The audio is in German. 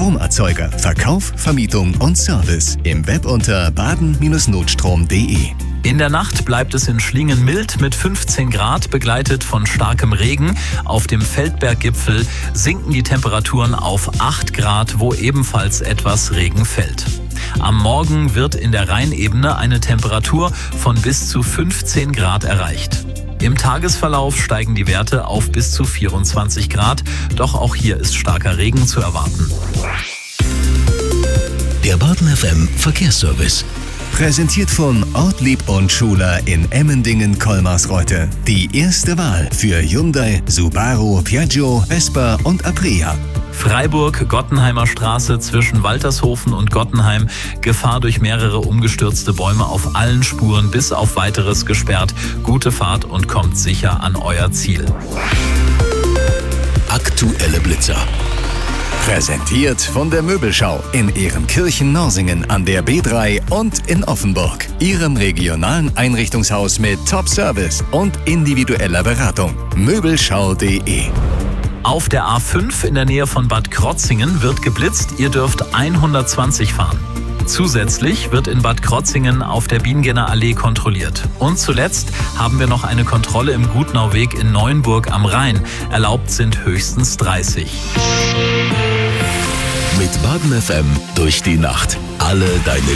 Stromerzeuger, Verkauf, Vermietung und Service. Im Web unter baden-notstrom.de. In der Nacht bleibt es in Schlingen mild mit 15 Grad, begleitet von starkem Regen. Auf dem Feldberggipfel sinken die Temperaturen auf 8 Grad, wo ebenfalls etwas Regen fällt. Am Morgen wird in der Rheinebene eine Temperatur von bis zu 15 Grad erreicht. Im Tagesverlauf steigen die Werte auf bis zu 24 Grad, doch auch hier ist starker Regen zu erwarten. Der Baden FM Verkehrsservice. Präsentiert von Ortlieb und Schuler in Emmendingen-Kolmarsreuth. Die erste Wahl für Hyundai, Subaru, Piaggio, Vespa und Aprea. Freiburg, Gottenheimer Straße zwischen Waltershofen und Gottenheim. Gefahr durch mehrere umgestürzte Bäume auf allen Spuren bis auf Weiteres gesperrt. Gute Fahrt und kommt sicher an euer Ziel. Aktuelle Blitzer. Präsentiert von der Möbelschau in Ehrenkirchen-Norsingen an der B3 und in Offenburg. Ihrem regionalen Einrichtungshaus mit Top-Service und individueller Beratung. Möbelschau.de. Auf der A5 in der Nähe von Bad Krotzingen wird geblitzt. Ihr dürft 120 fahren. Zusätzlich wird in Bad Krotzingen auf der Biengener Allee kontrolliert. Und zuletzt haben wir noch eine Kontrolle im Gutnauweg in Neuenburg am Rhein. Erlaubt sind höchstens 30. Mit Baden FM durch die Nacht. Alle deine